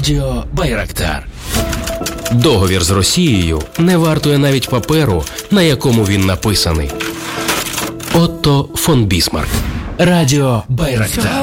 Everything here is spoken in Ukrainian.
Радіо Байрактар. Договір з Росією не вартує навіть паперу, на якому він написаний. Отто фон Бісмарк. Радіо Байрактар.